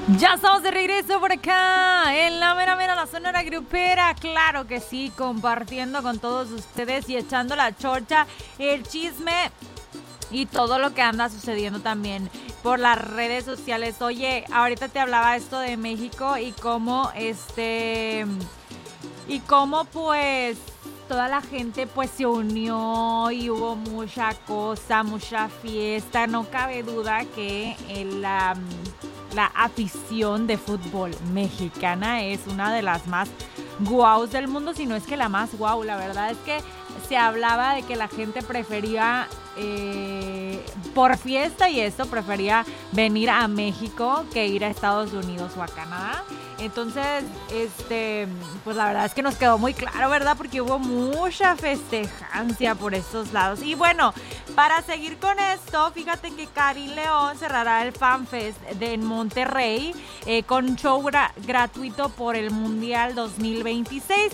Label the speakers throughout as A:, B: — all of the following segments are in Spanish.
A: Ya estamos de regreso por acá en la mera mera, la Sonora Grupera. Claro que sí, compartiendo con todos ustedes y echando la chorcha, el chisme y todo lo que anda sucediendo también por las redes sociales. Oye, ahorita te hablaba esto de México y cómo pues toda la gente pues se unió y hubo mucha cosa, mucha fiesta. No cabe duda que la afición de fútbol mexicana es una de las más guaus del mundo, si no es que la más guau. La verdad es que se hablaba de que la gente prefería por fiesta y eso, prefería venir a México que ir a Estados Unidos o a Canadá. Entonces, pues la verdad es que nos quedó muy claro, ¿verdad? Porque hubo mucha festejancia por estos lados. Y bueno, para seguir con esto, fíjate que Karin León cerrará el FanFest en Monterrey con show gratuito por el Mundial 2026.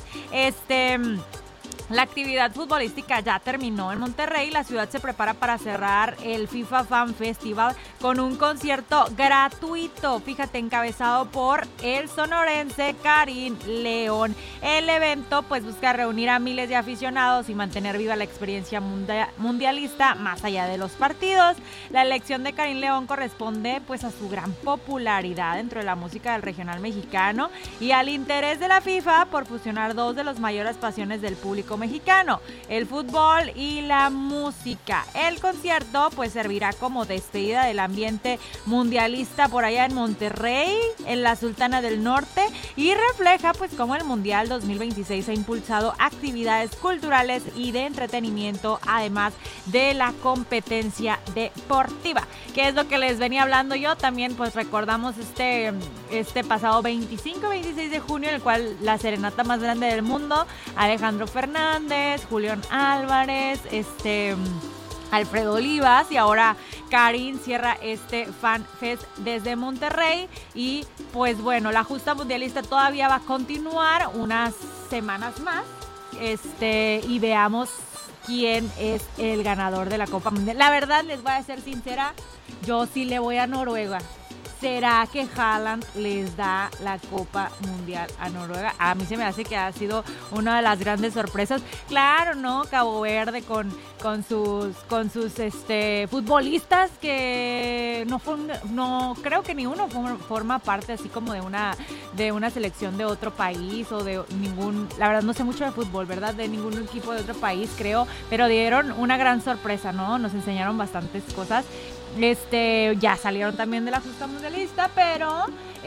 A: La actividad futbolística ya terminó en Monterrey. La ciudad se prepara para cerrar el FIFA Fan Festival con un concierto gratuito, fíjate, encabezado por el sonorense Karin León. El evento pues busca reunir a miles de aficionados y mantener viva la experiencia mundialista más allá de los partidos. La elección de Karin León corresponde pues a su gran popularidad dentro de la música del regional mexicano y al interés de la FIFA por fusionar dos de las mayores pasiones del público mexicano, el fútbol y la música. El concierto pues servirá como despedida del ambiente mundialista por allá en Monterrey, en la Sultana del Norte, y refleja pues cómo el Mundial 2026 ha impulsado actividades culturales y de entretenimiento, además de la competencia deportiva, que es lo que les venía hablando yo. También pues recordamos este pasado 25-26 de junio, en el cual la serenata más grande del mundo, Alejandro Fernández, Julián Álvarez, Alfredo Olivas, y ahora Karin cierra este Fan Fest desde Monterrey. Y pues bueno, la justa mundialista todavía va a continuar unas semanas más, y veamos quién es el ganador de la Copa Mundial. La verdad, les voy a ser sincera, yo sí le voy a Noruega. ¿Será que Haaland les da la Copa Mundial a Noruega? A mí se me hace que ha sido una de las grandes sorpresas. Claro, ¿no? Cabo Verde con sus futbolistas que no creo que ni uno forma parte así como de una selección de otro país o de ningún, la verdad no sé mucho de fútbol, ¿verdad? De ningún equipo de otro país, creo, pero dieron una gran sorpresa, ¿no? Nos enseñaron bastantes cosas. Ya salieron también de la justa mundialista, pero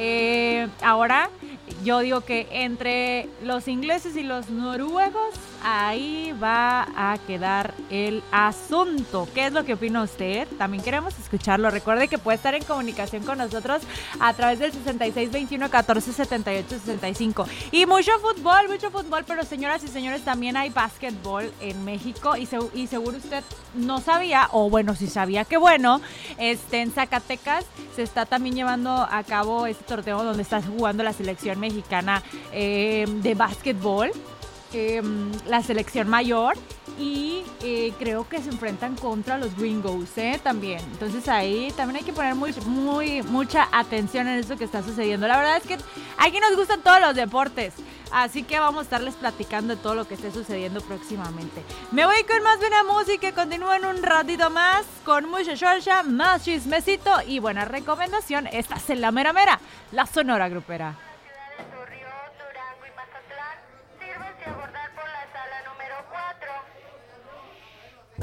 A: ahora yo digo que entre los ingleses y los noruegos ahí va a quedar el asunto. ¿Qué es lo que opina usted? También queremos escucharlo. Recuerde que puede estar en comunicación con nosotros a través del 6621-1478-65. Y mucho fútbol, pero señoras y señores, también hay básquetbol en México y seguro usted no sabía, o bueno, si sabía, que bueno, en Zacatecas se está también llevando a cabo este torneo donde está jugando la selección mexicana de básquetbol, la selección mayor, y creo que se enfrentan contra los Gringos también. Entonces ahí también hay que poner mucha atención en eso que está sucediendo. La verdad es que aquí nos gustan todos los deportes, así que vamos a estarles platicando de todo lo que esté sucediendo próximamente. Me voy con más buena música, continúen un ratito más con mucha shorcha, más chismecito y buena recomendación. Estás en la mera mera, la Sonora Grupera.